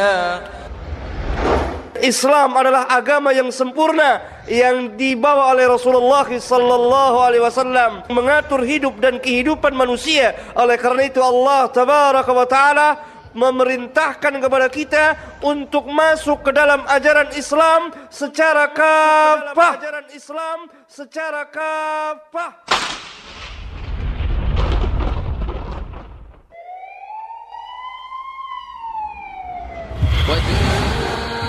Islam adalah agama yang sempurna yang dibawa oleh Rasulullah sallallahu alaihi wasallam, mengatur hidup dan kehidupan manusia. Oleh karena itu Allah tabaraka wa taala memerintahkan kepada kita untuk masuk ke dalam ajaran Islam secara kafah.